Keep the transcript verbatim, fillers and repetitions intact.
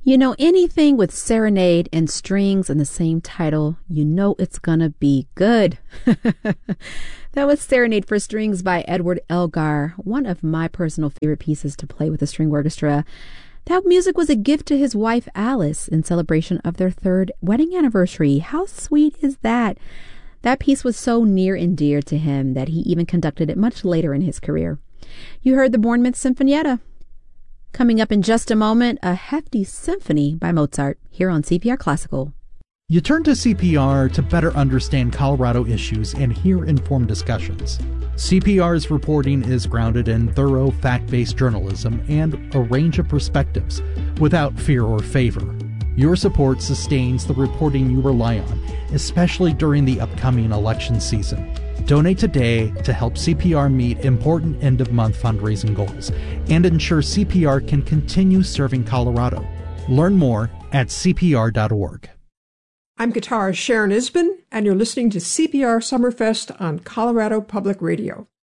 You know, anything with serenade and strings in the same title, you know it's gonna be good. That was Serenade for Strings by Edward Elgar, one of my personal favorite pieces to play with a string orchestra. That music was a gift to his wife Alice in celebration of their third wedding anniversary. How sweet is that? That piece was so near and dear to him that he even conducted it much later in his career. You heard the Bournemouth Sinfonietta. Coming up in just a moment, a hefty symphony by Mozart here on C P R Classical. You turn to C P R to better understand Colorado issues and hear informed discussions. C P R's reporting is grounded in thorough, fact-based journalism and a range of perspectives, without fear or favor. Your support sustains the reporting you rely on, especially during the upcoming election season. Donate today to help C P R meet important end-of-month fundraising goals and ensure C P R can continue serving Colorado. Learn more at C P R dot org. I'm guitarist Sharon Isbin, and you're listening to C P R Summerfest on Colorado Public Radio.